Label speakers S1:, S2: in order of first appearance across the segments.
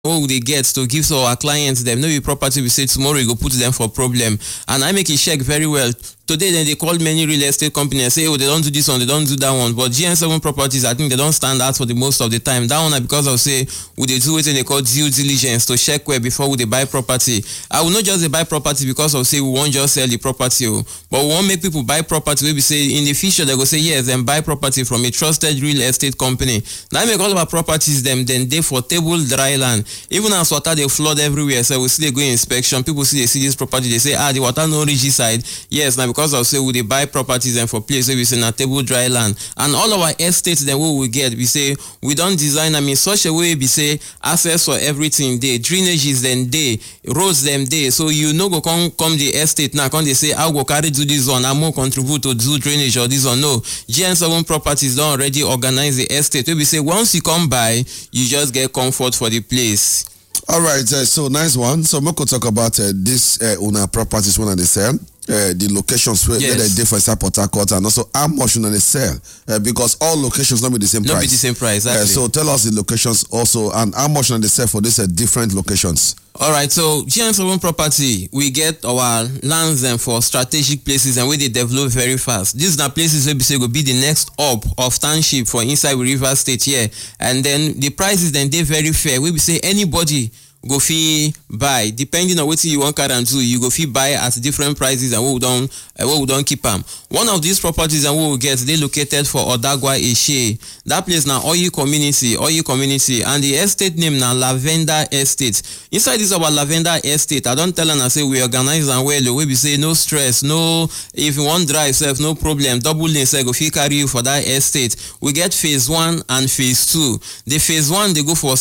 S1: what they get to give to our clients them. No be property we say tomorrow you go put them for problem. And I make it check very well. Today then they call many real estate companies and say, oh, they don't do this one, they don't do that one. But GM7 properties, I think they don't stand out for the most of the time. That one because of say we they do it and they call due diligence to check where before we they buy property. I will not just buy property because of say we won't just sell the property, but we won't make people buy property where we say in the future they go say yes, then buy property from a trusted real estate company. Now I make all of our properties them then they for table dry land. Even as water they flood everywhere, so we see they go inspection. People see they see this property, they say the water no reach this side. Yes, now because of say we they buy properties and for place where we say na table dry land. And all our estates then we get, we say we don't design them in such a way we say access for everything day, drainages then day, roads them day. So you no go come the estate now come they say I go carry do this one, I more contribute to do drainage or this one. No, GM7 properties don't already organize the estate. We say once you come by, you just get comfort for the place.
S2: All right, so nice one. So we could talk about this owner properties when they sell. The locations where they differ inside Port Harcourt, and also how much they sell, because all locations not be the same price.
S1: Not be the same price, exactly.
S2: So tell us the locations also and how much they sell for these different locations.
S1: All right, so GM7 property, we get our lands and for strategic places and where they develop very fast. These are places where we say will be the next hub of township for inside River State here, and then the prices then they very fair. We say anybody go fee buy depending on what you want and do. You go fee buy at different prices and we don't keep them. One of these properties and we will get they located for Odagwa Eshe. That place now Oyi community, and the estate name now Lavender Estate. Inside this our Lavender Estate, I don't tell them I say we organize and well. We say no stress, no if you want drive self, no problem. Double lane say go fee carry you for that estate. We get phase 1 and phase 2. The phase 1 they go for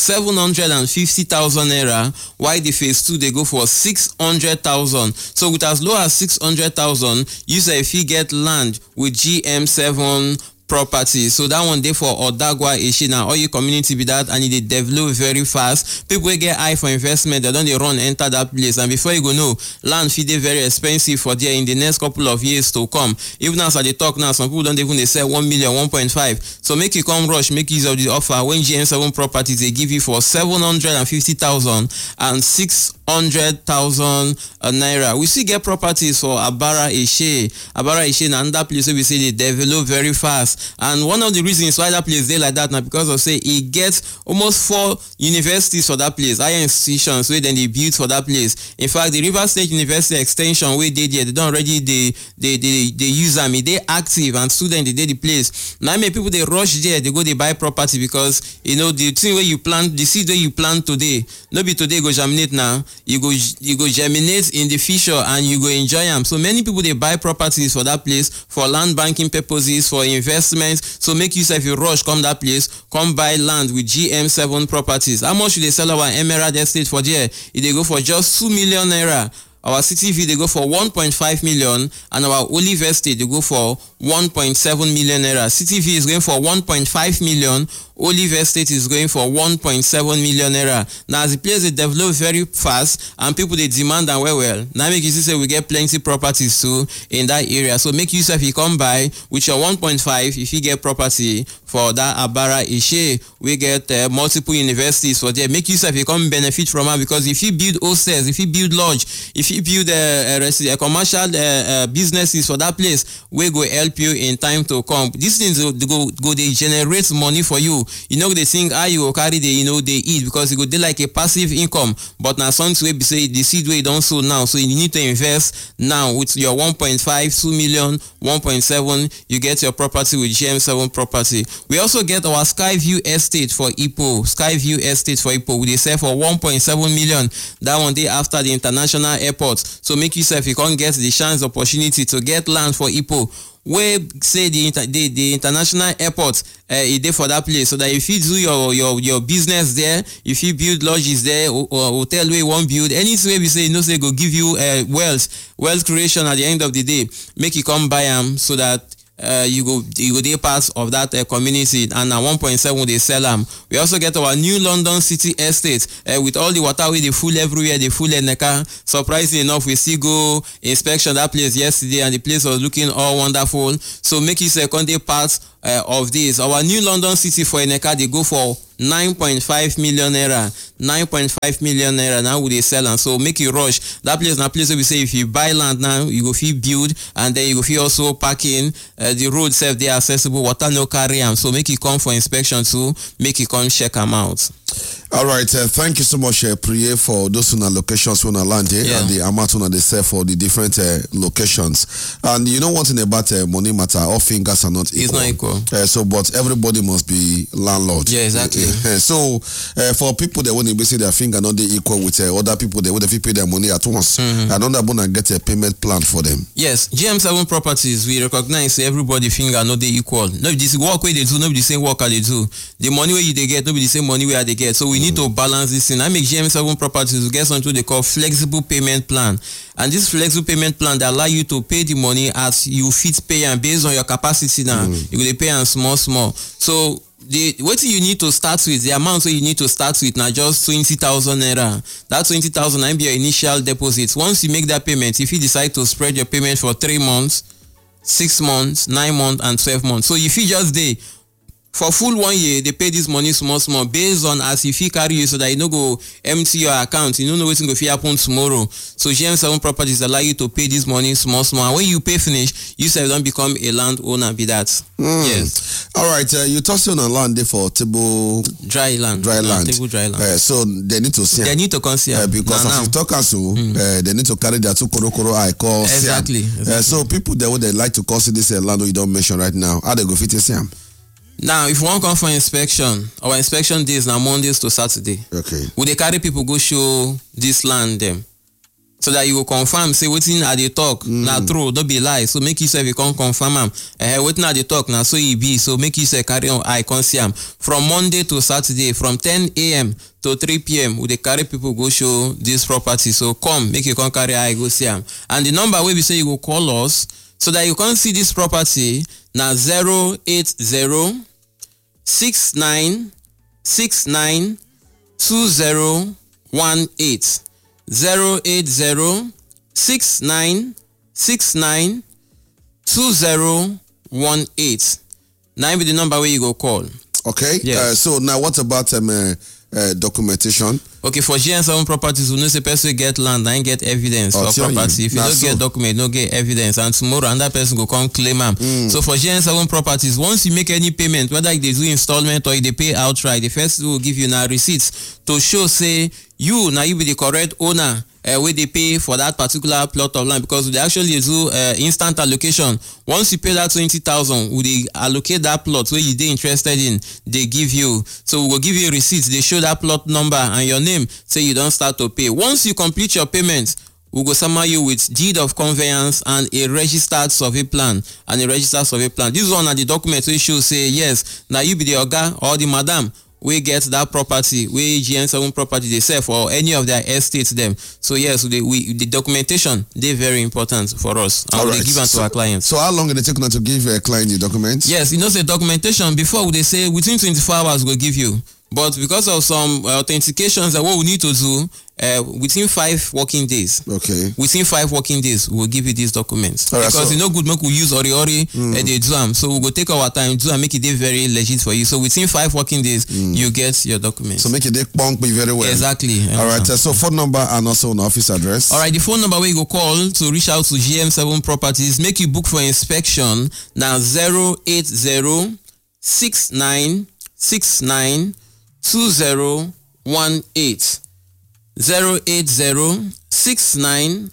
S1: 750,000 naira. Why the phase 2 they go for 600,000. So with as low as 600,000, you say if you get land with GM7 property. So that one day for Odagwa Eshe now all your community be that and they develop very fast. People get eye for investment, they don't they run enter that place, and before you go know land fee very expensive for there in the next couple of years to come. Even as I talk now, some people don't even they sell 1 million, 1.5. So make you come rush, make use of the offer when GM7 properties they give you for 750,000 and 600,000 naira. We still get properties for Abara Eshe and that place where we say they develop very fast. And one of the reasons why that place they like that now because of say it gets almost 4 universities for that place, higher institutions where then they built for that place. In fact, the River State University extension where they did, they don't already they use them, they active and students they did the place. Now many people they rush there, they go they buy property because you know the thing where you plant, the seed where you plant today, not be today go germinate now. You go germinate in the future and you go enjoy them. So many people they buy properties for that place for land banking purposes, for investments. So make use if you rush come that place, come buy land with GM7 properties. How much should they sell our Emerald Estate for there? If they go for just 2 million naira. Our CTV they go for 1.5 million and our Olive Estate they go for 1.7 million naira. CTV is going for 1.5 million. Olive Estate is going for 1.7 million naira. Now as the place they develop very fast and people they demand and well. Now make you see say we get plenty properties too in that area. So make use if you come by with your 1.5 if you get property for that Abara Eshe. We get multiple universities for there. Make use if you come benefit from it because if you build hostels, if you build lodge, if you build commercial businesses for that place, we go help you in time to come. These things go they generate money for you. You know they think you go carry they eat because it go they like a passive income. But now something we be say the seed way don't sow now, so you need to invest now with your 1.5, 2 million, 1.7. You get your property with GM7 property. We also get our Skyview Estate for Ipo. Skyview Estate for Ipo. We they sell for 1.7 million. That one day after the international airport. So make yourself you can't get the chance opportunity to get land for Ipo. Where say the international airport is there for that place, so that if you do your business there, if you build lodges there or hotel where you want build, anything we say say go give you wealth creation at the end of the day, make you come buy them so that you go be part of that community, and at 1.7 they sell them. We also get our new London City Estate with all the water way they full everywhere, they full Neka. Surprisingly enough, we still go inspection that place yesterday and the place was looking all wonderful. So make it second day part of this. Our new London City for Eneka, they go for 9.5 million naira. 9.5 million naira now would they sell, and so make you rush. That place na place where we say if you buy land now, you go feel build, and then you go feel also parking. The road self they accessible, water no carry am. So make you come for inspection too. Make you come check them out.
S2: All right, thank you so much, Priye, for those locations on land here and the amount they sell for the different locations. And you know one thing about money matter, all fingers are not equal.
S1: It's not equal.
S2: So, but everybody must be landlord.
S1: Yeah, exactly.
S2: So, for people that want to say their finger not they equal with other people, they would have to pay their money at once. Another one and get a payment plan for them.
S1: Yes, GM7 Properties, we recognize everybody finger not they equal. Nobody this work where they do, nobody the same work they do. The money where they get, nobody the same money where they get. So we need to balance this thing. I make GM7 Properties to get something they call flexible payment plan. And this flexible payment plan that allow you to pay the money as you fit pay and based on your capacity now. You will pay and small. So what you need to start with, the amount you need to start with now just 20,000 naira. That 20,000 might be your initial deposit. Once you make that payment, if you decide to spread your payment for 3 months, 6 months, 9 months, and 12 months. So if you just for full 1 year, they pay this money small based on as if you carry you so that you don't go empty your account. You don't know what's going to happen tomorrow. So GM7 Properties allow you to pay this money small. And when you pay finish, you say don't become a landowner. Be that. Yes.
S2: All right. You touched on a land there for table
S1: dry land. Table dry land.
S2: So they need to see.
S1: They need to consider
S2: because as you talk so they need to carry their two koro I call.
S1: Exactly.
S2: So people that would like to consider this land you don't mention right now. How they go fit Siam?
S1: Now, if you want to come for inspection, our inspection days now Mondays to Saturday.
S2: Okay.
S1: Would they carry people go show this land them? So that you will confirm, say waiting at the talk. Now true, don't be lie. So make yourself you can confirm them. Waiting at the talk now, so you be. So make yourself carry on I can see them. From Monday to Saturday, from 10 a.m. to 3 p.m. would they carry people go show this property. So come, make you can carry I go see them. And the number where we say you will call us so that you can see this property now 080 69 2018 080 69 2018. Now be the number where you go call.
S2: Okay.
S1: Yes.
S2: So now what about documentation?
S1: Okay, for GM7 Properties, we know the person get land and get evidence for property. If you don't get document, no get evidence, and tomorrow another person go come claim them. So for GM7 Properties, once you make any payment, whether they do installment or they pay outright, the first will give you now receipts to show say you be the correct owner. Where they pay for that particular plot of land, because they actually do instant allocation. Once you pay that 20,000, we they allocate that plot where you they interested in. They give you, so we will give you receipts. They show that plot number and your name. Say you don't start to pay. Once you complete your payment, we go summon you with deed of conveyance and a registered survey plan. This one are the documents we show say yes. Now you be the oga or the madam. We get that property, we GM7 Property they sell for any of their estates them. So yes, the documentation they very important for us, and they give them to our clients.
S2: So how long did it take to give a client the documents?
S1: Yes, say documentation before they say within 24 hours we'll give you. But because of some authentications that what we need to do within 5 working days.
S2: Okay.
S1: Within 5 working days, we'll give you these documents.
S2: Right,
S1: because
S2: so,
S1: it's no good make we use ori they do them. So we'll go take our time, do and make it very legit for you. So within 5 working days, you get your documents.
S2: So make it punk me very well.
S1: Exactly.
S2: All right. So phone number and also an office address.
S1: All right. The phone number where you go call to reach out to GM7 Properties, make you book for inspection. Now 080 69 2018 080 69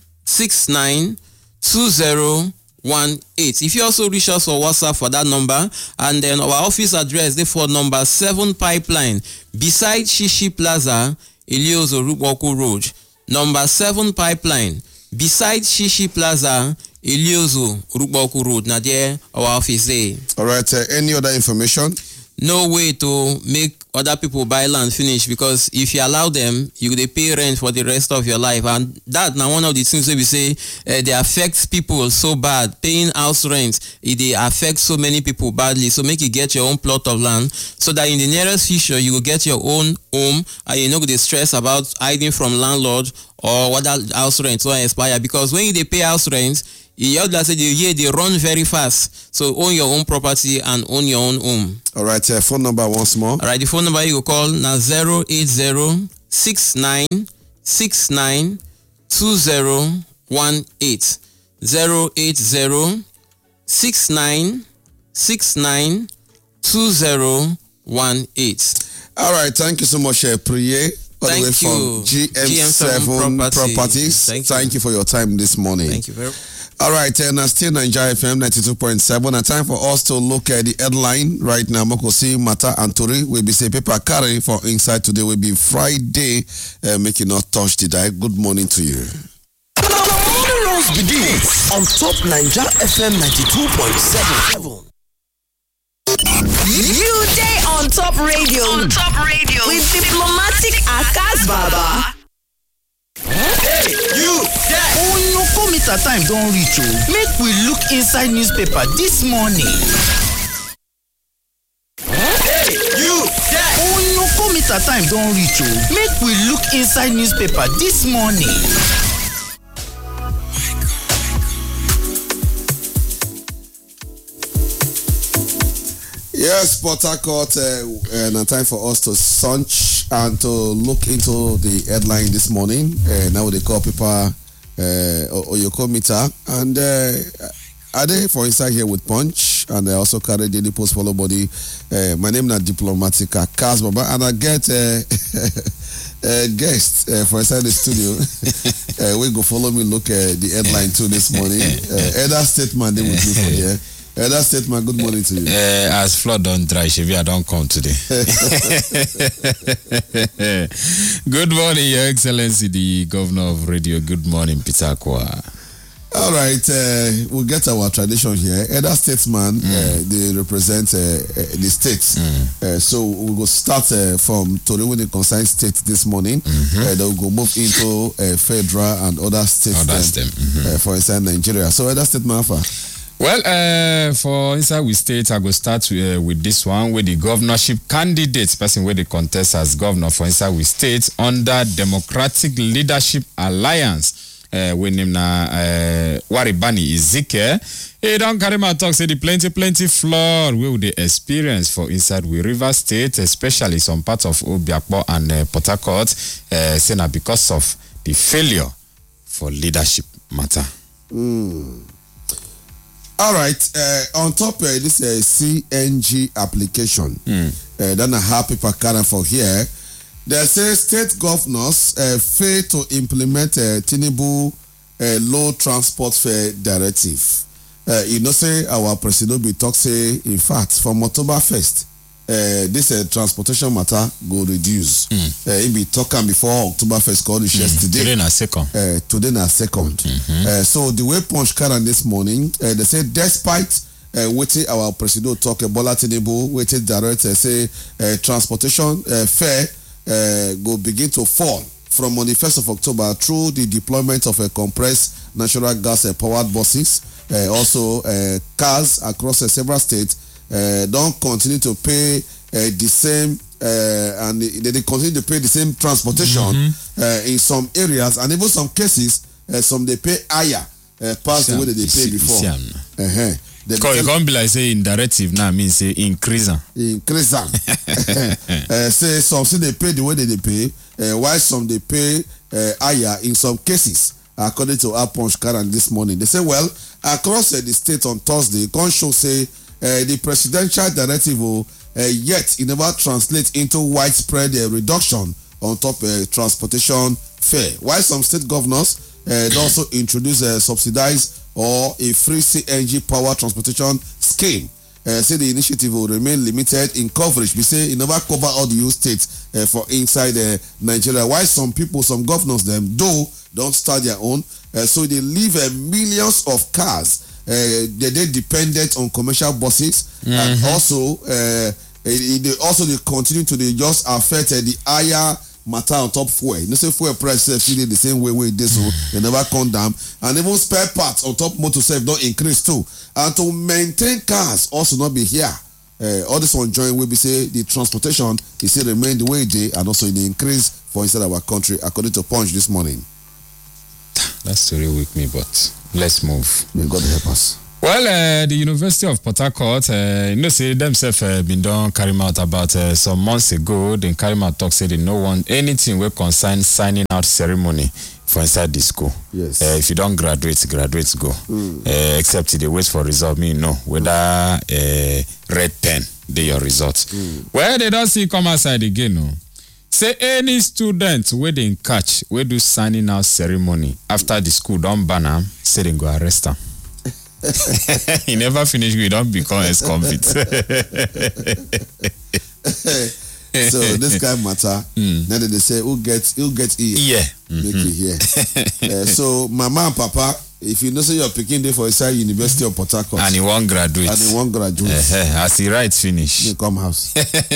S1: 2018. If you also reach us for WhatsApp for that number, and then our office address they for number 7 Pipeline beside Shishi Plaza, Iliozo Rukwoku Road. Number 7 Pipeline beside Shishi Plaza, Iliozo Rukwoku Road. Now there our office there.
S2: All right. Any other information?
S1: No way to make other people buy land finish, because if you allow them, you they pay rent for the rest of your life, and that now one of the things we say they affect people so bad. Paying house rent, they affect so many people badly. So make you get your own plot of land so that in the nearest future you will get your own home and you know they stress about hiding from landlord or what that house rent will expire, because when you dey pay house rent, you have to say the year they run very fast. So own your own property and own your own home.
S2: All right, phone number once more.
S1: All right, the phone number you go call now 080 6969 2018 080 6969 2018.
S2: All right, thank you so much, Priye.
S1: Thank you.
S2: From GM7 Properties. Thank you for your time this morning.
S1: Thank you very much.
S2: All right, and still Nigeria FM 92.7. And time for us to look at the headline right now. Mokosi, Mata, and Tori will be say paper carry for inside today. Will be Friday, making us touch the die. Good morning to you.
S3: Morning runs begins on top Nigeria FM 92.7.
S4: You day on top radio. On top radio. With diplomatic Akas Baba.
S3: Hey, you there!
S5: Onokometer time don reach o. Make we look inside newspaper this morning.
S3: Hey, you there!
S5: Onokometer time don reach o. Make we look inside newspaper this morning.
S2: Yes, Port Harcourt, and time for us to search and to look into the headline this morning. Now they call people Oyokometer, and are they for inside here with Punch, and I also carry Daily Post follow body. My name is Diplomatica Akas Baba, and I get a guest for inside the studio. We go follow me look at the headline too this morning. Elder Statement they will do for here. Elder Statement, good morning to you.
S6: As flood don't dry, Chevy, I don't come today. Good morning, Your Excellency, the Governor of Radio. Good morning, Peter Akwa.
S2: All right, we'll get our tradition here. Elder Statesman, they represent the states. So we will start from Tori when it concerns state this morning. Then we'll go move into federal and other states for inside Nigeria. So Elder Statesman,
S6: well, for inside we state, I go start with this one, with the governorship candidates, person where they contest as governor for inside we state under Democratic Leadership Alliance. We name na Waribani Ezekiel. He don't carry my talk, say the plenty flood we will they experience for inside we River State, especially some parts of Obiakpo and Port Harcourt, say na because of the failure for leadership matter.
S2: All right, on top of this CNG application, then I have people carrying for here. They say state governors fail to implement Tinubu low transport fare directive. You know, say our president be talk say, in fact, from October 1st, this transportation matter go reduce. He be talking before October 1st called yesterday.
S6: Today na second.
S2: Today na second. So the way Punch Karan this morning, they say despite waiting our president talk Bola Tinubu waiting direct say transportation fare go begin to fall from on the 1st of October through the deployment of compressed natural gas powered buses. Also cars across several states don't continue to pay the same and they continue to pay the same transportation in some areas, and even some cases some they pay higher past the way that they pay before.
S6: Because it can't be like say in directive now means say increase.
S2: Say some say they pay the way that they pay, while some they pay higher in some cases. According to our Punch Karan this morning, they say well across the state on Thursday, can show say the presidential directive yet it never translates into widespread reduction on top transportation fare. While some state governors also introduce subsidized or a free CNG power transportation scheme. Say the initiative will remain limited in coverage. We say it never cover all the EU states for inside Nigeria. While some people, some governors, them don't start their own. So they leave millions of cars. They're dependent on commercial buses, and also they continue to just affect the higher matter on top fuel. You know, say fuel price still the same way it is, so they never come down, and even spare parts on top motor don't increase too. And to maintain cars also not be here. All this one join will be say the transportation is still remain the way it is, and also in the increase for inside our country according to Punch this morning.
S6: that story weak me, but let's move.
S2: May God help us.
S6: Well, the University of Port Harcourt, you know, say themselves been done carry out about some months ago. Then carry out talk say they no want anything will concern signing out ceremony for inside the school.
S2: Yes.
S6: If you don't graduate go. Except they wait for result. Me know whether red pen they your results. Well, they don't see come outside again. No. Say any student where they catch where do signing out ceremony after the school don't ban them, say they go arrest them. He never finish, we don't become ex-convict.
S2: So this guy matter. Then they say who gets E?
S6: Yeah.
S2: Make it here. So mama and papa, if you know say you're picking day for inside University of Port Harcourt
S6: And he won't graduate. As he writes finish.
S2: They come house.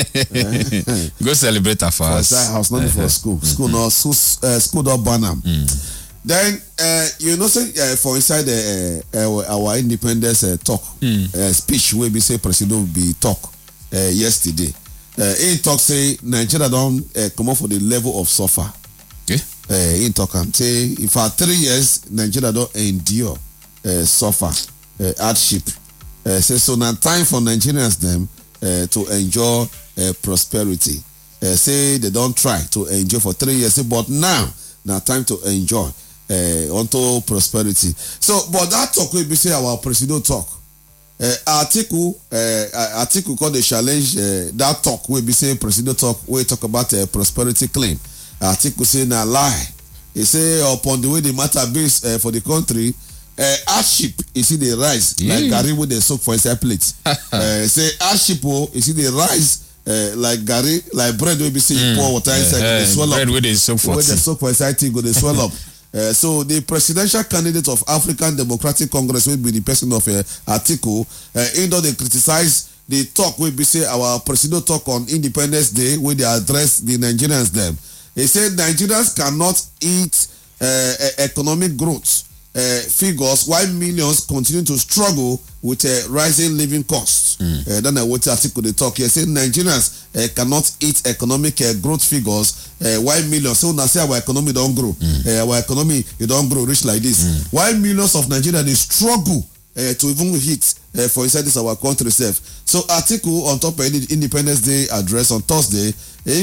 S6: Go celebrate at
S2: For
S6: house.
S2: inside house, not for school. School don't ban them. Then you know say for inside our independence talk speech where we say President be talk yesterday. He talk say Nigeria don't come up for the level of suffer. He talk and say if for 3 years Nigeria don't endure suffer hardship. Say so now time for Nigerians them to enjoy prosperity. Say they don't try to enjoy for 3 years, but now time to enjoy. Onto prosperity. So, but that talk will be say our president talk. Article called the challenge. That talk will be say president talk. We talk about prosperity claim. Article say na lie. He say upon the way the matter based for the country, hardship you see the rise like Gary with the soak for inside plate. Say hardship you see the rise. Like Gary, like bread will be say pour water inside they swell
S6: bread
S2: up.
S6: Bread with the soak for
S2: the soak for inside tea go they swell up. So the presidential candidate of African Democratic Congress will be the person of Atiku. Though they criticize the talk will be say our president talk on Independence Day where they address the Nigerians them. He said Nigerians cannot eat economic growth figures while millions continue to struggle with rising living costs. Then I watch article they talk here say Nigerians cannot eat economic growth figures while millions. So now say our economy don't grow. Our economy it don't grow rich like this. While millions of Nigerians they struggle to even hit for inside this our country self. So article on top of the Independence Day address on Thursday,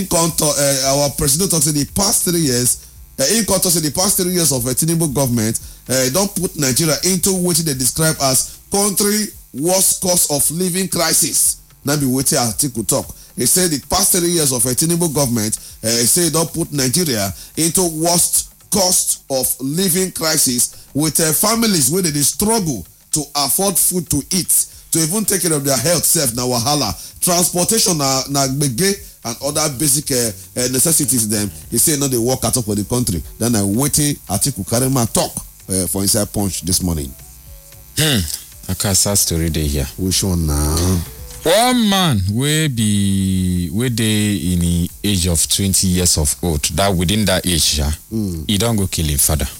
S2: our president talks in the past 3 years. In contrast to the past 3 years of a Tinubu government, don't put Nigeria into what they describe as country worst cost of living crisis. Now be waiting article talk. He said the past 3 years of a Tinubu government, he said don't put Nigeria into worst cost of living crisis with families where they struggle to afford food to eat, to even take care of their health self na wahala, transportation na gbege and other basic necessities them. He say no they work at all for the country. Then I waiting Atiku Karima talk for inside Punch this morning.
S6: I can't sad story day here.
S2: Which one now?
S6: One man we dey in the age of 20 years of old. That within that age, he don't go kill him father.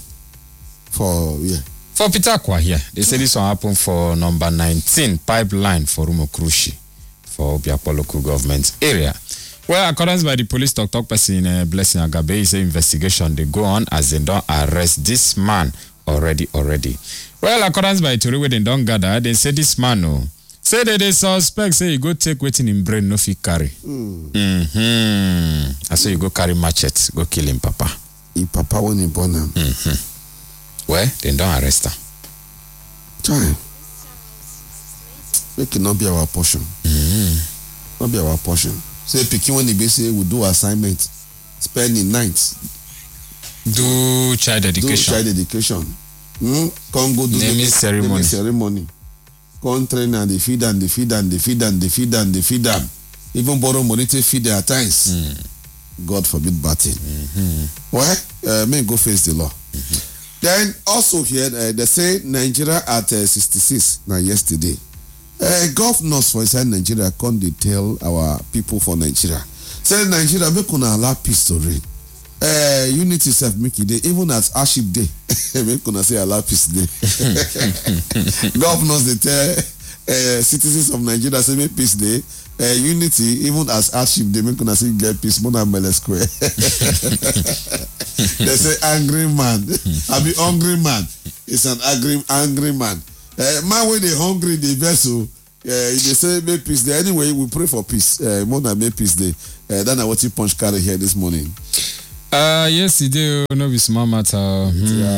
S6: For Peter Akwa here, they say this one happen for number 19 pipeline for Rumokrushi for Obiakpo local government area. Well, according by the police talk person Blessing Agabe, he say investigation they go on as they don't arrest this man already. Well, according by Tori where they don't gather, they say this man say that they suspect say you go take waiting in brain no fit carry. I say you go carry machete, go kill him papa.
S2: He papa when he born him.
S6: Well, they don't arrest her.
S2: Time. Make it not be our portion. Not be our portion. Say picking when the basic we do assignment, spending nights.
S6: Do child education.
S2: Come go do
S6: naming
S2: ceremony. Come train and they feed them. Even borrow money to feed their times. God forbid bad thing. Well, may go face the law. Then also here they say Nigeria at 66 now yesterday. Governors for inside Nigeria can't tell our people for Nigeria. Say Nigeria make una allow peace to reign. Unity self make it day, even as hardship day. Make una say allow peace day. Governors they tell citizens of Nigeria say make peace day. Unity even as hardship they make una say get peace more than Mele Square. They say angry man. I be hungry man. It's an angry man. Man when they hungry the vessel. They say make peace day. Anyway, we pray for peace. More than make peace day. Then I want to punch carry here this morning.
S6: Yes, it do. No be small matter.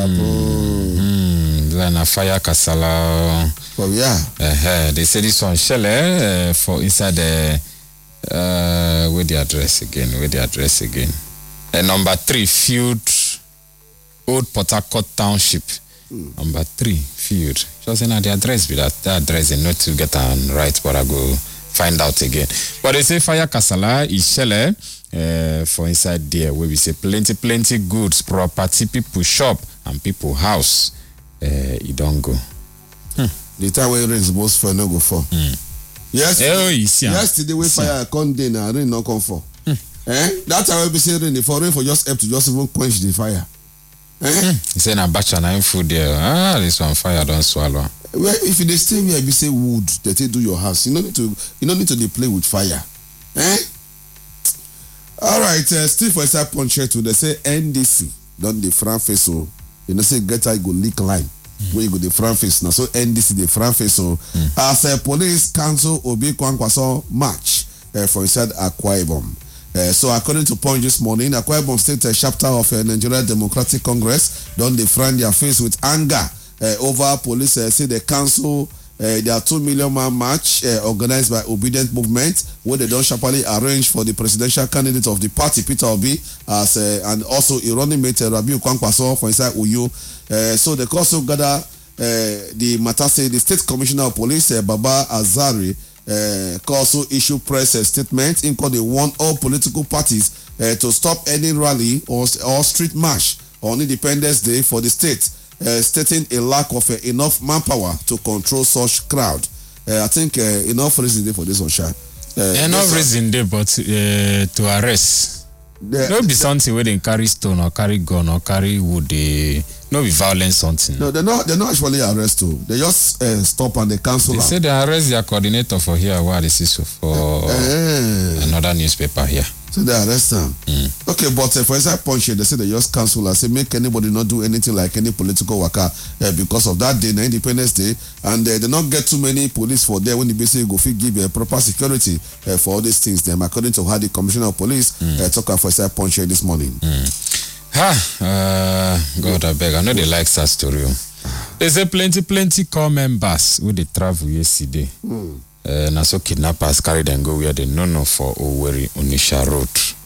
S6: Then a fire kasala.
S2: Oh yeah.
S6: They say this one shell for inside the where the address again. Number 3 field, Old Port Harcourt Township. Number 3 field. Just the address be that address and not to get on right, but I go find out again. But they say fire kasala is shell for inside there where we say plenty goods, property, people shop and people house. It don't go.
S2: The time when rain is supposed for no go for. Yes. Yesterday when fire come day now rain not come for. That's how we say rain for just help to just even quench the fire.
S6: He say na batch and food there. This one fire don't swallow.
S2: Well, if you stay here, you say wood that they do your house. You don't need to play with fire. All right, still for a punch here too. They say NDC don't the front face so you know say get I go leak line. Where you go the front face now. So NDC the front face so as police council Obi Kwankwaso march for inside Akwa Ibom. So according to Punch this morning, Akwa Ibom State chapter of Nigeria Democratic Congress don't they find their face with anger over police say the council there are 2 million man march organized by Obedient Movement where they don't sharply arrange for the presidential candidate of the party Peter Obi as and also Ironi mate Rabiu Kwankwaso for inside Uyo. So they also gather the matter say the State Commissioner of Police Baba Azari also issue press statement in called they want all political parties to stop any rally or street march on Independence Day for the state, stating a lack of enough manpower to control such crowd. I think enough reason there for this one, Sha.
S6: Enough reason there, but to arrest. No be something where they carry stone or carry gun or carry wood. No be violent something.
S2: No, they're not actually arrest too. They just stop and they cancel.
S6: They say they arrest their coordinator for here. What is this for another newspaper here?
S2: So they arrest them. Okay, but for example, Punch here, they say they just cancel and say make anybody not do anything like any political worker because of that day, Independence Day, and they not get too many police for there when they basically go fit give proper security for all these things. Them according to how the Commissioner of Police talk for example, Punch here this morning.
S6: God I beg, I know they like that story. They say plenty core members who they travel yesterday. Na so kidnappers carry them go where they know for Owerri Onitsha Road.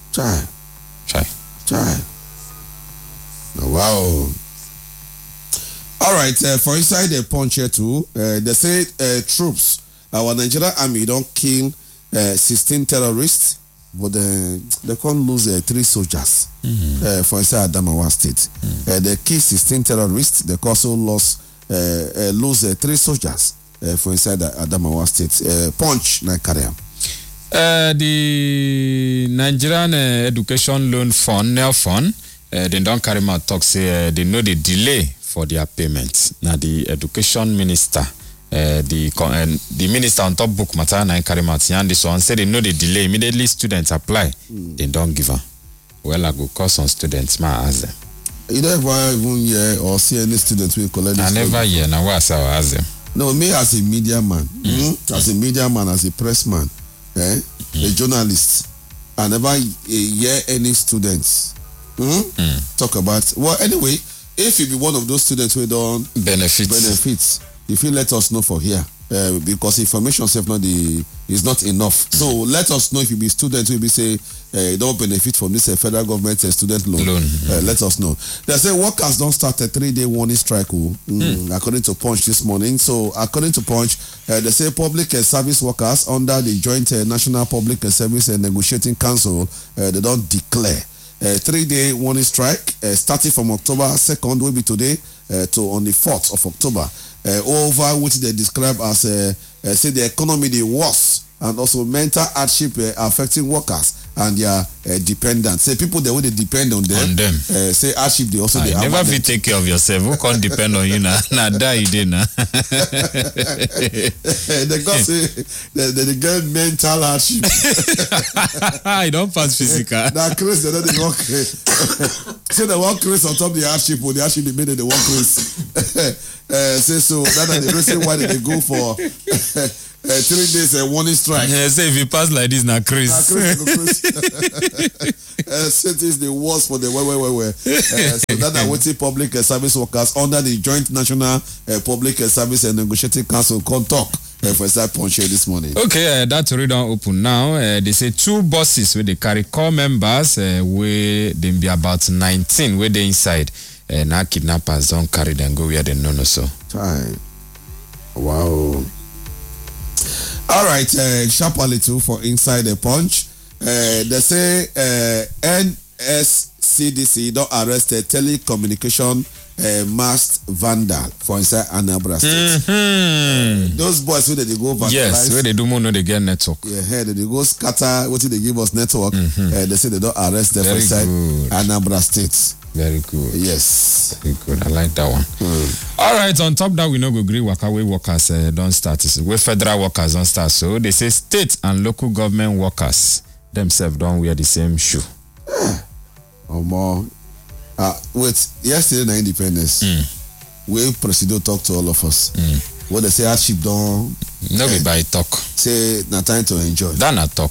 S2: Chai. Oh, wow. All right, for inside the Punch here too, they say troops, our Nigerian army don't kill 16 terrorists, but they can't lose 3 soldiers. For inside Adamawa State, they kill 16 terrorists. They also lose 3 soldiers. For inside Adamawa State. Punch na career.
S6: The Nigerian Education Loan Fund, NEL Fund, they don't carry my talk say they know the delay for their payments. Now the education minister, the minister on top book matter na carry my and this one say they know the delay. Immediately students apply, they don't give her. Well, I go call some students, ma ask them.
S2: You don't even hear or see any students will collect this.
S6: I never hear. Now what I ask them.
S2: No, me as a media man, as a media man, as a press man, a journalist, I never hear any students talk about. Well, anyway, if you be one of those students who don't benefits, if you let us know for here, because information is not enough. So let us know if you be student who be say don't benefit from this federal government student loan. Let us know. They say workers don't start a 3-day warning strike. According to Punch this morning. So according to Punch, they say public service workers under the Joint National Public Service Negotiating Council they don't declare 3-day warning strike starting from October 2nd will be today to on the 4th of October. Over which they describe as say the economy the worst and also mental hardship affecting workers and their dependents. Say people that they depend on them. Say hardship they also they
S6: never fit take care of yourself. Who can't depend on you now? Now die you now.
S2: They got say they get mental hardship.
S6: I don't pass physical.
S2: That crazy they don't work. say the one craze on top the hardship, or the hardship they made it the one craze. Say so that's the reason why they go for 3 days warning strike.
S6: Yeah, say if you pass like this, now craze.
S2: Say it is the worst for the so that are waiting public service workers under the Joint National Public Service and Negotiating Council come talk. For that punch here this morning.
S6: Okay, that already don't open now. They say 2 buses where they carry core members, where they be about 19 where they inside. Now kidnappers don't carry them go where they know so.
S2: Time. Wow. All right, sharply too for inside the punch. They say NSCDC don't arrest a telecommunication masked vandal for inside Anambra State. Those boys where they go vandalize.
S6: Yes, where they do more, no, they get network.
S2: Yeah, they go scatter. What they give us network? They say they don't arrest them for inside Anambra State.
S6: Very good.
S2: Yes,
S6: very good. I like that one. All right, on top that we know go agree Wakaway workers don't start. We federal workers don't start. So they say state and local government workers themselves don't wear the same shoe.
S2: Or more. Wait, yesterday na independence. We Presido talk to all of us. What they say hardship don't
S6: no be by talk.
S2: Say na time to enjoy.
S6: That na talk.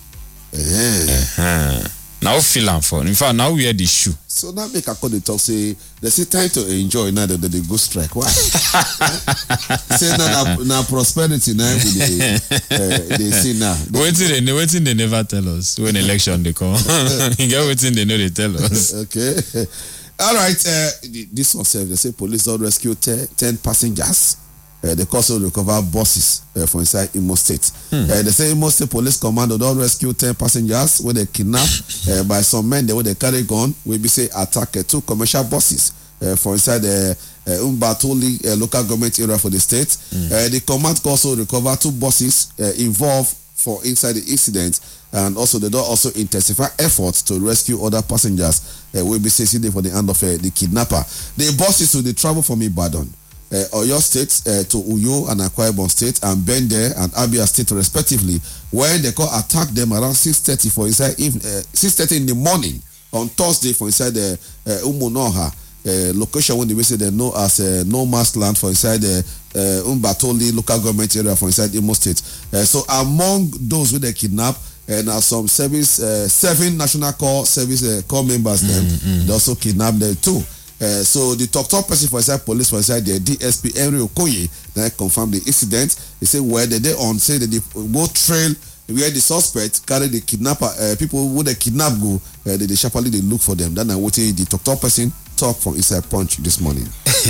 S6: Now feel am for. In fact, now wear the shoe.
S2: So now make a call the talk say they say time to enjoy now that they go strike. Why? Say na prosperity now they say now.
S6: Waiting they never tell us when election they come. You get waiting they know they tell us.
S2: Okay. All right. This one said they say police don't rescue 10 passengers. They also recover buses for inside Imo State. They say Imo State Police Commando don't rescue 10 passengers when they kidnap by some men where they carry gun. We be say attack 2 commercial buses for inside the Umbatoli local government area for the state. The command also recover 2 buses involved for inside the incident, and also they don't also intensify efforts to rescue other passengers. We be say for the hand of the kidnapper. The buses will travel from Ibadan, Oyo State to Uyo and Akwa Ibom State, and Bende and Abia State respectively, when they call attack them around 6:30 for inside 6:30 in the morning on Thursday for inside the Umunoha location when they say they know as no man's land for inside the Umbatoli local government area for inside Imo State. So among those who they kidnap, now some service 7 national corps service corps members they also kidnap them too. So the talk person for inside police for inside the DSP Henry Okoye then confirmed the incident. They say where they on say that they go trail where the suspect carry the kidnapper people who they kidnap go they sharply they look for them. Then I what the talk person talk from inside Punch this morning.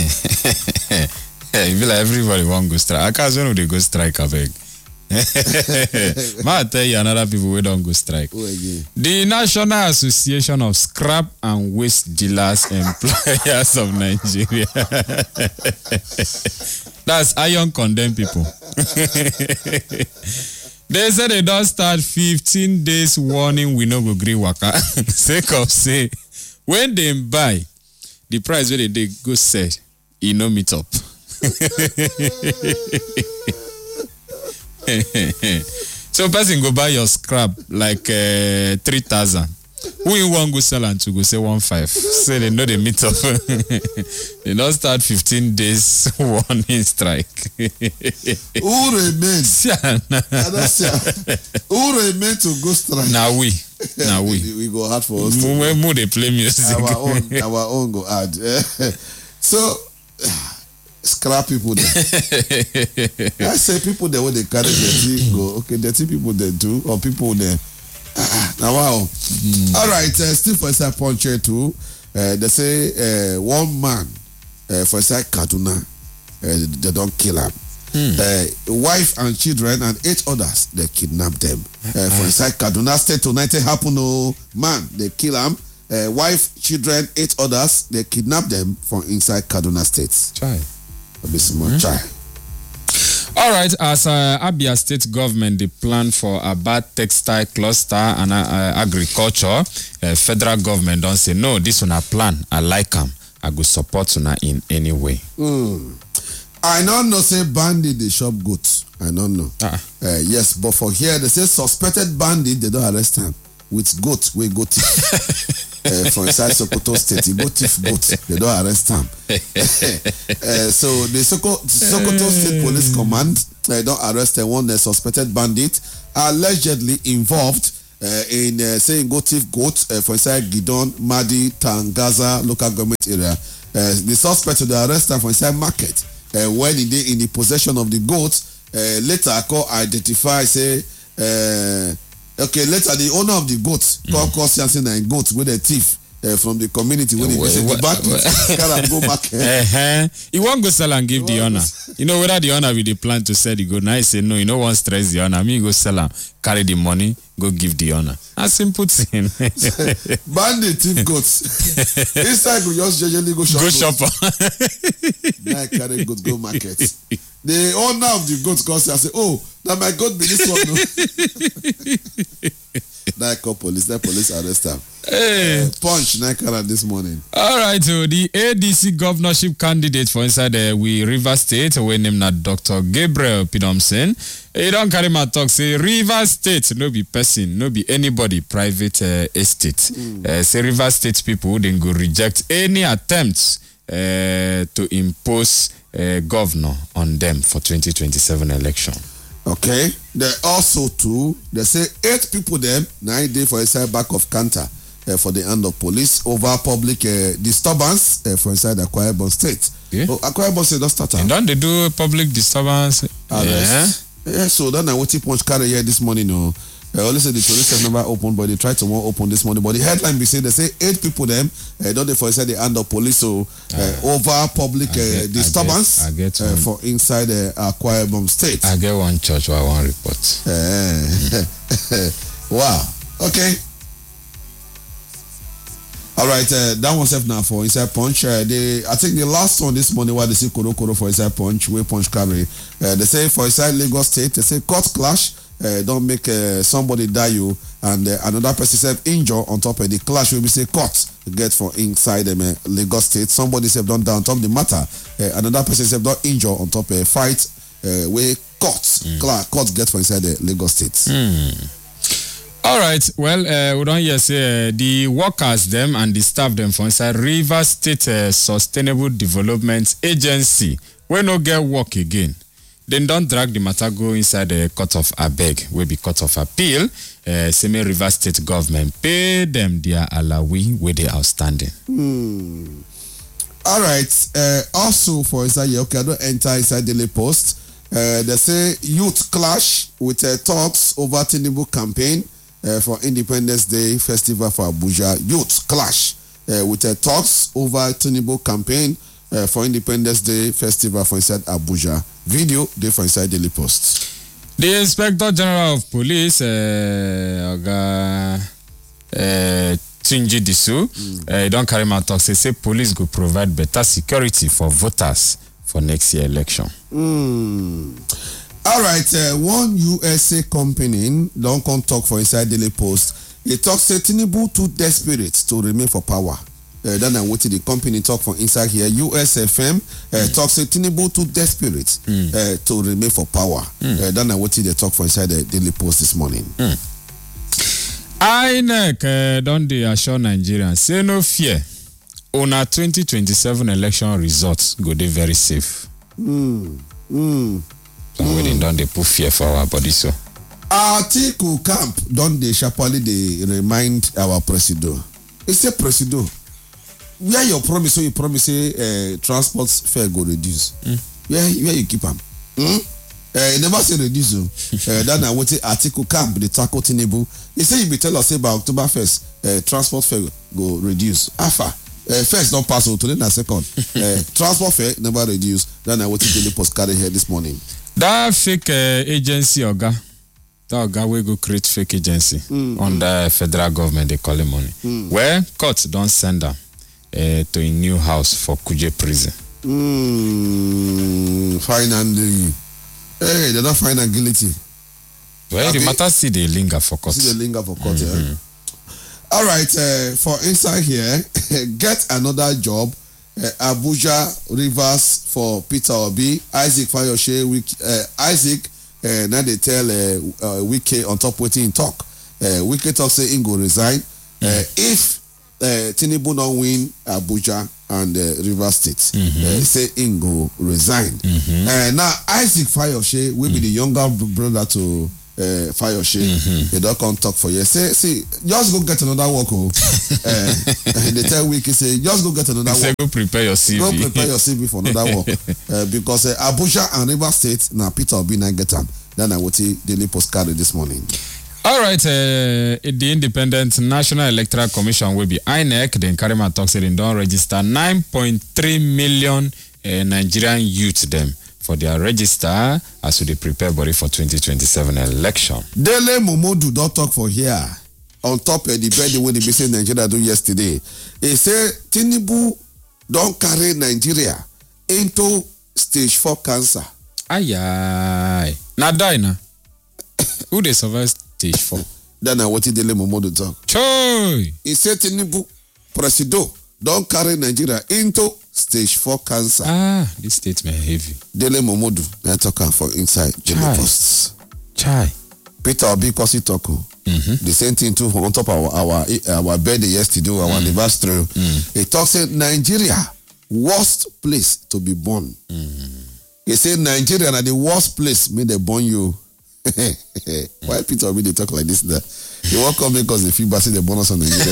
S6: Hey, you feel like everybody want go strike. I can't say no they go strike I beg. Might tell you another people we don't go strike. The National Association of Scrap and Waste Dealers Employers of Nigeria. That's iron condemned people. They said they don't start 15 days warning we no go gree waka. Sake of say when they buy the price where they go set, it no meet up. So person go buy your scrap like 3,000. Who you want go sell and to go say 1,500? Say they know they meet up. They don't start 15 days warning strike.
S2: Who remain? Who remain to go strike?
S6: Now we
S2: go hard for us.
S6: More they play music.
S2: Our own go hard. So scrap people there. I say people there when they carry dirty go. Okay, dirty people they do, or people there. Now wow. All right, still for inside Punch too. They say one man for inside Kaduna, they don't kill him. Wife and children and 8 others they kidnap them. For inside Kaduna State tonight it happen. Oh man, they kill him. Wife, children, 8 others they kidnap them from inside Kaduna State.
S6: Try.
S2: A bit small try.
S6: All right, as Abia State government, they plan for a bad textile cluster and agriculture. Federal government don't say, no, this one a plan. I like them. I go support una in any way.
S2: I don't know, say bandit, they shop goods. I don't know. Yes, but for here, they say suspected bandit, they don't arrest him. With goat, we go for inside Sokoto State. He go thief goat. They don't arrest him. So the Sokoto State Police Command don't arrest one suspected bandit allegedly involved in saying go thief goat for inside Gidon, Madi, Tangaza local government area. The suspect of the arrest for inside market when he did in the possession of the goat. Later call identify say later the owner of the goat call Siansen and goat with a thief from the community when he visit the bandit can go market.
S6: He won't go sell and give the owner. You know whether the owner will the plan to sell the goat. Now he say no, you know one stress the owner. Me go sell and carry the money, go give the owner. A simple thing.
S2: Bandit thief goats. Inside we just usually go shop.
S6: Go shopper.
S2: Now I carry goat go market. The owner of the goat calls and say, "Oh, now my goat be this one." Now I call police. Then police arrest him.
S6: Hey.
S2: Punch Naikara this morning.
S6: All right, so the ADC governorship candidate for inside we River State, we named that Dr. Gabriel Pidomson. He don't carry my talk. Say River State, no be person, no be anybody private estate. Say River State people then go reject any attempts to impose governor on them for 2027 election.
S2: Okay. They also too, they say 8 people them 9 days for inside back of counter for the hand of police over public disturbance for inside Akwa Ibom State.
S6: Yeah.
S2: Oh, Akwa Ibom State don't start.
S6: And don't they do public disturbance?
S2: Yeah. So then I want to punch carry here this morning. No. Only say the police have never opened, but they tried to more open this morning. But the headline be say they say 8 people them don't they for inside the hand of police so over public disturbance
S6: I get
S2: for inside Akwa Ibom State.
S6: I get one church where I want report.
S2: Wow. Okay. All right, that one's up now for Inside Punch. I think the last one this morning, while they see Koro for Inside Punch, we Punch carry. They say for Inside Lagos State, they say court clash, don't make somebody die you, and another person said injure on top of the clash. We say court get for inside Lagos State. Somebody said don't die on top of the matter. Another person said don't injure on top of a fight. Where court get for inside Lagos State.
S6: All right, well, we don't hear say the workers them and the staff them for inside River State Sustainable Development Agency we no get work again. Then don't drag the matter go inside the court of Abeg, will be court of appeal. Semi River State government pay them their alawi with the outstanding.
S2: All right. Also for inside okay, I don't enter inside Daily Post. They say youth clash with talks over Tinubu campaign. For Independence Day Festival for Abuja. Youth clash with talks over Tinubu campaign for Independence Day Festival for inside Abuja. Video they for inside Daily Post.
S6: The Inspector General of Police, Oga Tunji Disu, don't carry my talk. Say police go provide better security for voters for next year election.
S2: All right, one USA company don't come talk for inside Daily Post. It talks say Tinubu too desperate to remain for power. Then I wait till the company talk for inside here. USFM talks say Tinubu too desperate to remain for power. Then I wait till they talk for inside the Daily Post this morning.
S6: INEC don't they assure Nigerians say no fear. On our 2027 election results go they very safe. Somebody don't they put fear for our body so.
S2: Atiku camp don't they sharply they remind our president. It's a president. Where your promise so you promise transport fare go reduce. Where you keep them? Never say reduce. Then I want Atiku camp the tackle Tinubu. He say you be tell us about October 1st transport fare go reduce. Alpha. First don't pass today na second. Transport fare never reduce. Then I want to Daily Post carry here this morning.
S6: That fake agency Oga. That Oga we go create fake agency on the federal government they call him money. Where court don't send them to a new house for Kuje prison.
S2: Finally. Hey, they're not finding guilty.
S6: Well, the matter see the linger for court.
S2: See the linger for court, yeah. All right, for inside here, get another job. Abuja Rivers for Peter Obi, Isaac Fayoshe, Isaac. Now they tell Wike on top waiting talk. Wike talk say he go resign. If Tinubu don't win Abuja and Rivers State. Say Ingo resign. Now Isaac Fayoshe will be the younger brother to Fayoshe. They don't come talk for you. Say, see, just go get another work. They tell Wiki say, just go get another work.
S6: Go prepare your CV.
S2: Go prepare your CV for another work. Because Abuja and Rivers State now Peter Obi na get am. Then I will see Daily Post carry this morning.
S6: All right, the Independent National Electoral Commission will be INEC. Then Karima talks say they don't register 9.3 million Nigerian youth them for their register as they prepare body for 2027 election.
S2: Dele Momodu don't talk for here. On top of the birthday when the business Nigeria do yesterday. He say Tinubu don't carry Nigeria into stage 4 cancer.
S6: Aye. Na die na. Who they survive stage 4?
S2: Then I want Dele Momodu talk.
S6: Choy.
S2: He said Tinubu, Presido, don't carry Nigeria into stage 4 cancer.
S6: This statement heavy.
S2: Dele Momodu, I talk for inside Daily Posts.
S6: Chai.
S2: Peter Obi Kosi Toko. The same thing too on top of our birthday yesterday, our anniversary. He talks say Nigeria, worst place to be born. He said Nigeria are the worst place may they born you. Why Peter Obi they talk like this? They won't come because they feel bad say the bonus on Nigeria.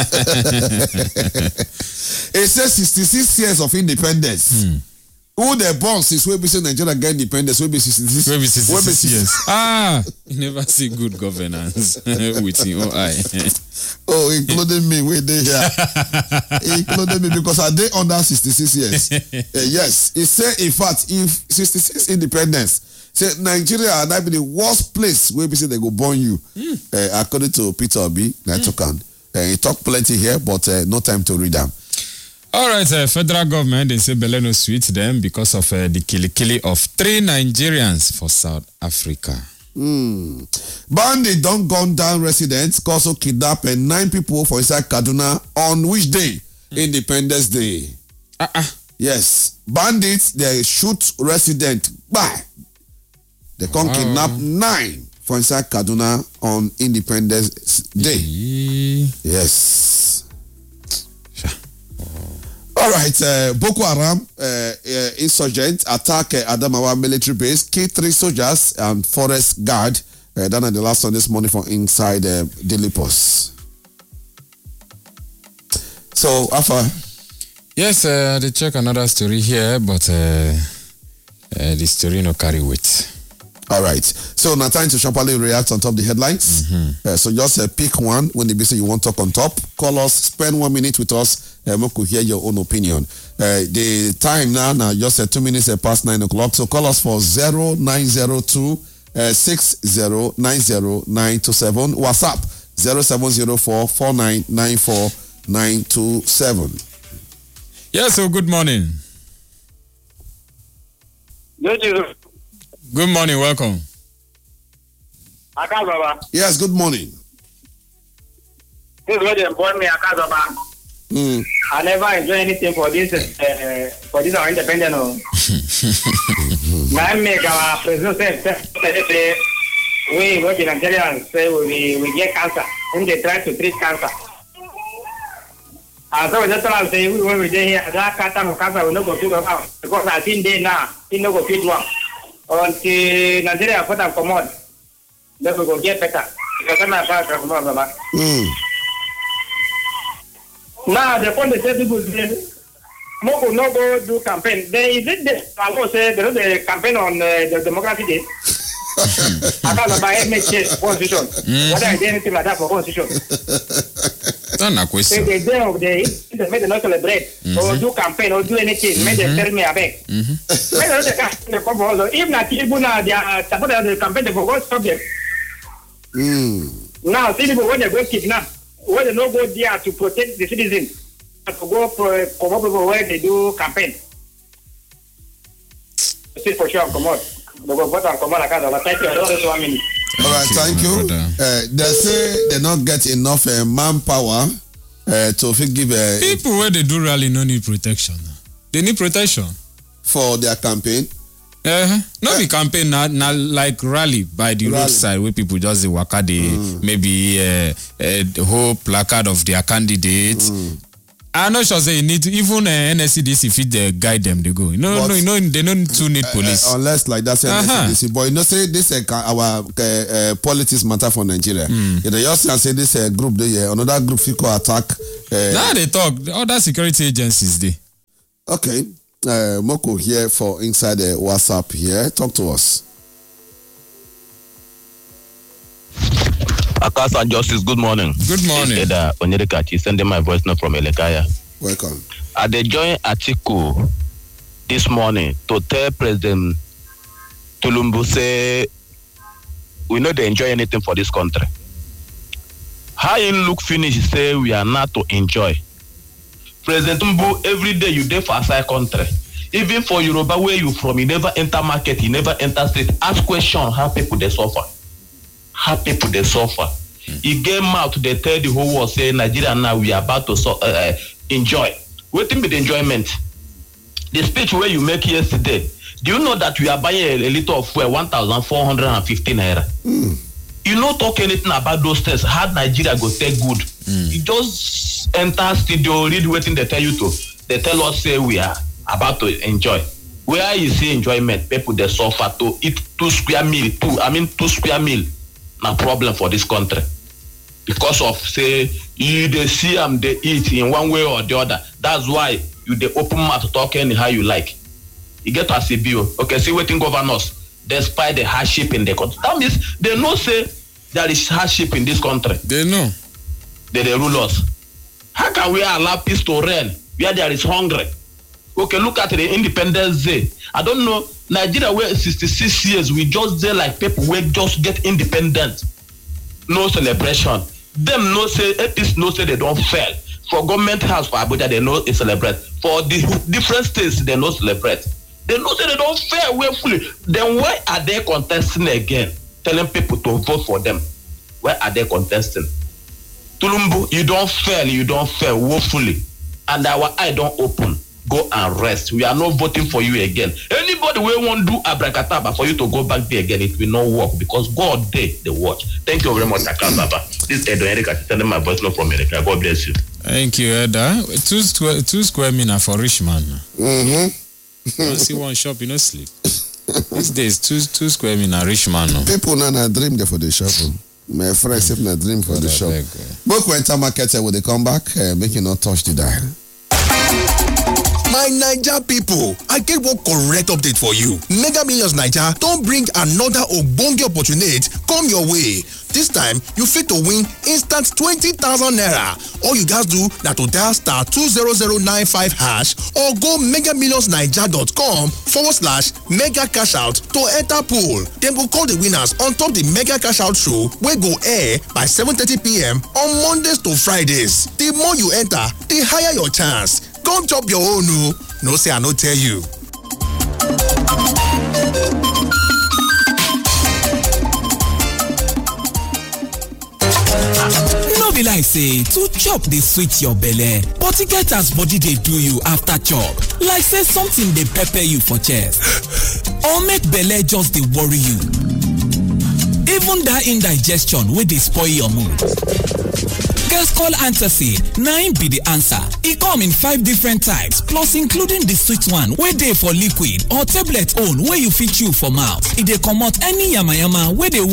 S2: It says 66 years of independence. Who they born since we be say Nigeria get independence? We be 66.
S6: We be 66 years. You never see good governance with your own eye.
S2: Oh, including me, we they here. Including me because I dey under 66 years. Yes, it say in fact if 66 independence, say Nigeria are not be the worst place where we say they go born you. According to Peter Obi, he talk plenty here, but no time to read them.
S6: All right, federal government, they say Beleno sweet them because of the killy of 3 Nigerians for South Africa.
S2: Bandit don't gun down residents, also kidnap 9 people for inside Kaduna on which day? Independence Day. Yes. Bandits, they shoot resident. Bye. They come kidnap 9 for inside Kaduna on Independence Day. Yes. All right, Boko Haram insurgents attack Adamawa military base, kill 3 soldiers and forest guard. Done at the last one this morning from inside Daily Post. So, Alpha.
S6: Yes, they check another story here, but the story no carry weight.
S2: All right. So now time to sharply react on top of the headlines. So just pick one when the say you want to talk on top. Call us, spend 1 minute with us, and we could hear your own opinion. The time now just 2 minutes past 9 o'clock. So call us for 0902 6090927. WhatsApp 0704 4994 927.
S6: Yes, so good morning. Good morning, welcome.
S7: Akazaba.
S2: Yes, good morning.
S7: This is where they born me, Akazaba. I never enjoy anything for this our independent. I make our president say we work in Nigeria say we get cancer when they try to treat cancer. And so that's what I say when we dey here that cancer will not go to out because I think they now it no go fit one. Until Nigeria put them commode, then we go get better. Because I'm not sure come on, Baba. Now the point they say people say, Moko no go do campaign. Then is it the I will say there is a campaign on the Democracy Day. I can't buy any constitution. What I did anything like that for constitution.
S6: That's a question.
S7: The day of the they not celebrate or do campaign or do anything. Make them tell me about. If not people now they are supporting the campaign for what subject. Now see people when they go kidnap, when they not go there to protect the citizens, to go for come up where they do campaign. See for sure come out. They go vote and come out. Thank you. I don't know 1 minute.
S2: All right, thank you. They say they not get enough manpower to give
S6: people where they do rally no need protection. They need protection
S2: for their campaign.
S6: No be campaign na like rally by the roadside where people just dey waka maybe whole placard of their candidates. I'm not sure say you need to, even NSCDC fit guide them they go. No, they don't too need police.
S2: Unless like that's NSCDC. But you know say this our politics matter for Nigeria. They just say this group there, another group fit go attack.
S6: Now they talk other security agencies dey.
S2: Okay. Moko here for inside the WhatsApp here. Talk to us.
S8: Akas and Justice, good morning.
S6: Good morning.
S8: Eda Onyedekachi sending my voice note from Elekaya.
S2: Welcome.
S8: I dey join Atiku this morning to tell President Tulumbu say we no dey enjoy anything for this country. How him look finish say we are not to enjoy. President Tulumbu, every day you dey for outside country. Even for Yoruba where you from, you never enter market, you never enter street. Ask question how people they suffer. How people they suffer. He came out to tell the whole world say Nigeria now we are about to enjoy. Waiting with the enjoyment. The speech where you make yesterday, do you know that we are buying a liter of fuel 1,450 naira? You not talk anything about those things. How Nigeria go take good? You just enter studio, read waiting they tell you to. They tell us say we are about to enjoy. Where you see enjoyment, people they suffer to eat 2 square meal. 2 square meal. Na problem for this country. Because of say you they see them they eat in one way or the other. That's why you they open mouth to talk anyhow you like. You get to see bill. Okay, see waiting governors despite the hardship in the country. That means they know say there is hardship in this country.
S6: They know.
S8: They rule us. How can we allow peace to reign where there is hunger? Okay, look at the Independence Day. I don't know, Nigeria where 66 years, we just there like people where just get independent. No celebration. Them no say, APIS no say they don't fail. For government house for Abuja, they know it celebrate. For the different states, they no celebrate. They know say they don't fail way fully. Then why are they contesting again? Telling people to vote for them. Why are they contesting? Tulumbu, you don't fail woefully. And our eye don't open. Go and rest. We are not voting for you again. Anybody will want to do abracadabra for you to go back there again, it will not work because God they watch. Thank you very much, Akan Baba. This is Edo Eric sending my voice note from America. God bless you.
S6: Thank you, Eda. 2 square meter for rich man. You don't see one shop, you no sleep. These days, 2 square meter rich man. No.
S2: People now dream there for the shop. My friends have not dream for the shop. Book enter market when they come back, make you not touch the dial.
S3: My Naija people, I get one correct update for you. Mega Millions Naija don't bring another ogbonge opportunity come your way. This time, you fit to win instant 20,000 naira. All you guys do na to dial star 20095 hash or go megamillionsnaija.com/mega cash out to enter pool. Then go call the winners on top the mega cash out show wey go air by 7:30 p.m. on Mondays to Fridays. The more you enter, the higher your chance. Come chop your own. No say I no tell you.
S9: No be like say to chop dey sweet your belle, but e get as body dey do you after chop. Like say something dey pepper you for chest. Or make belle just dey worry you. Even that indigestion wey dey spoil your mood. Gascol Antacid, 9 be the answer. It come in 5 different types, plus including the sweet one wey dey for liquid or tablet own wey you fit chew for mouth. It dey comot any yamayama wey dey